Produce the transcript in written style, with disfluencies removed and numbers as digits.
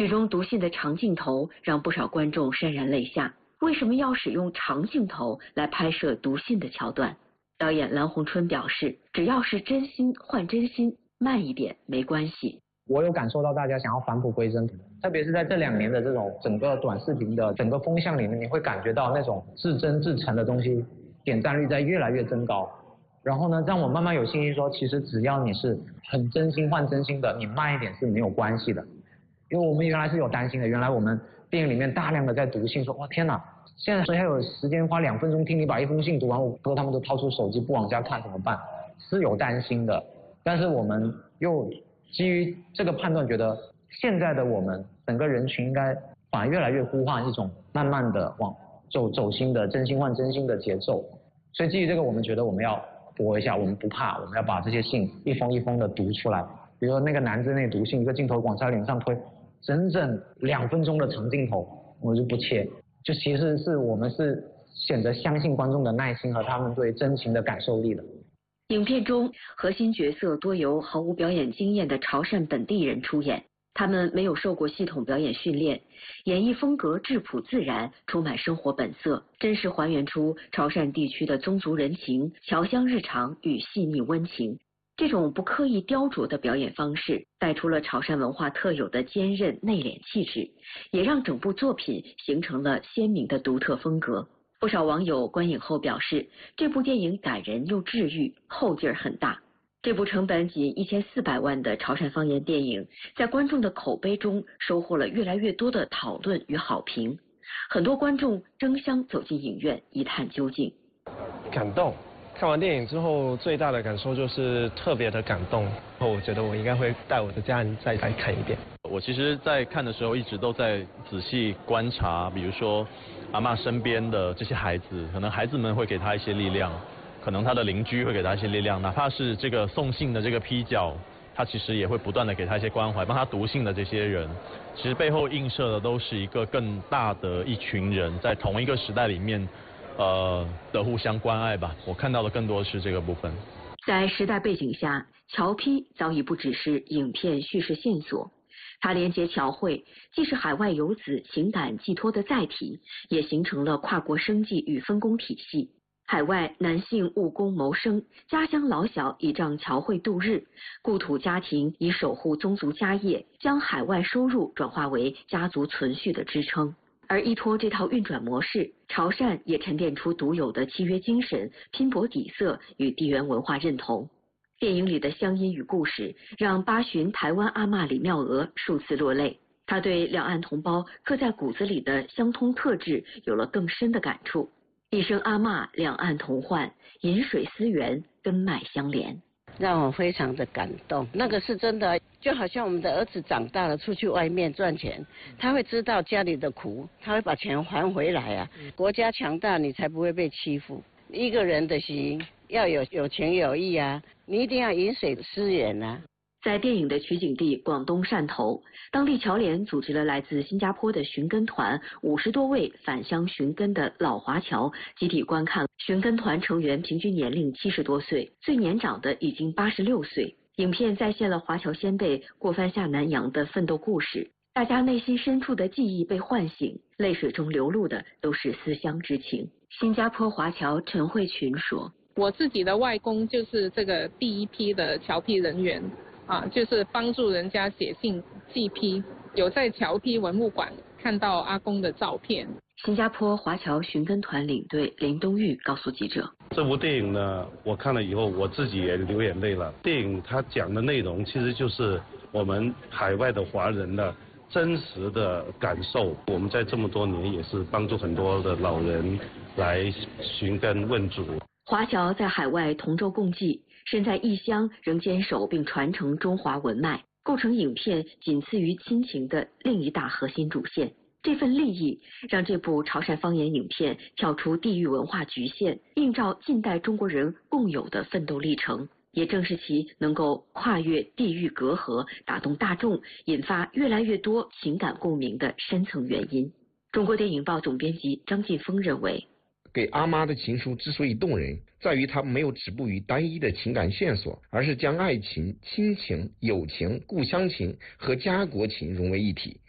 剧中读信的长镜头让不少观众潸然泪下。为什么要使用长镜头来拍摄读信的桥段？导演蓝洪春表示，只要是真心换真心，慢一点没关系。 我有感受到大家想要返璞归真，特别是在这2年的这种整个短视频的整个风向里面，你会感觉到那种至真至诚的东西点赞率在越来越增高。然后呢，让我慢慢有信心说，其实只要你是很真心换真心的，你慢一点是没有关系的。因为我们原来是有担心的，原来我们电影里面大量的在读信，说哇天哪，现在谁还有时间花2分钟听你把一封信读完？我说他们都掏出手机不往下看怎么办？是有担心的，但是我们又基于这个判断，觉得现在的我们整个人群应该反而越来越呼唤一种慢慢的往走心的真心换真心的节奏。所以基于这个，我们觉得我们要搏一下，我们不怕，我们要把这些信一封一封的读出来。比如说那个男子那读信，一个镜头往他脸上推，整整2分钟的长镜头，我就不切。就其实是我们是显得相信观众的耐心和他们对真情的感受力的。 影片中核心角色多由毫无表演经验的潮汕本地人出演，他们没有受过系统表演训练，演绎风格质朴自然，充满生活本色，真实还原出潮汕地区的宗族人情、侨乡日常与细腻温情。这种不刻意雕琢的表演方式，带出了潮汕文化特有的坚韧内敛气质，也让整部作品形成了鲜明的独特风格。不少网友观影后表示，这部电影感人又治愈，后劲儿很大。这部成本仅1400万的潮汕方言电影，在观众的口碑中收获了越来越多的讨论与好评，很多观众争相走进影院一探究竟。 感动。看完电影之后，最大的感受就是特别的感动。我觉得我应该会带我的家人再来看一遍。 我其实在看的时候一直都在仔细观察，比如说阿嬷身边的这些孩子，可能孩子们会给他一些力量，可能他的邻居会给他一些力量，哪怕是这个送信的这个批角，他其实也会不断的给他一些关怀，帮他读信的这些人，其实背后映射的都是一个更大的一群人在同一个时代里面的互相关爱吧。我看到的更多的是这个部分。 在时代背景下，侨批早已不只是影片叙事线索，它连接侨汇，既是海外游子情感寄托的载体，也形成了跨国生计与分工体系。海外男性务工谋生，家乡老小倚仗侨汇度日，故土家庭以守护宗族家业，将海外收入转化为家族存续的支撑。而依托这套运转模式，潮汕也沉淀出独有的契约精神、拼搏底色与地缘文化认同。电影里的乡音与故事，让八旬台湾阿嬷李妙娥数次落泪。她对两岸同胞刻在骨子里的相通特质有了更深的感触。一声阿嬷，两岸同患，饮水思源，根脉相连。 让我非常的感动，那个是真的，就好像我们的儿子长大了，出去外面赚钱，他会知道家里的苦，他会把钱还回来啊。国家强大，你才不会被欺负。一个人的心要有情有义啊，你一定要饮水思源啊。 在电影的取景地广东汕头，当地侨联组织了来自新加坡的寻根团50多位返乡寻根的老华侨集体观看。寻根团成员平均年龄70多岁，最年长的已经86岁。影片再现了华侨先辈过番下南洋的奋斗故事，大家内心深处的记忆被唤醒，泪水中流露的都是思乡之情。新加坡华侨陈慧群说：“ 我自己的外公就是这个第一批的侨批人员。”就是帮助人家写信寄批，有在侨批文物馆看到阿公的照片。 新加坡华侨寻根团领队林东玉告诉记者：“ 这部电影呢，我看了以后，我自己也流眼泪了。电影它讲的内容其实就是我们海外的华人的真实的感受。我们在这么多年也是帮助很多的老人来寻根问祖。 华侨在海外同舟共济，身在异乡仍坚守并传承中华文脉，构成影片仅次于亲情的另一大核心主线。这份利益让这部潮汕方言影片跳出地域文化局限，映照近代中国人共有的奋斗历程。也正是其能够跨越地域隔阂，打动大众，引发越来越多情感共鸣的深层原因。中国电影报总编辑张晋峰认为， 给阿妈的情书之所以动人，在于它没有止步于单一的情感线索，而是将爱情、亲情、友情、故乡情和家国情融为一体，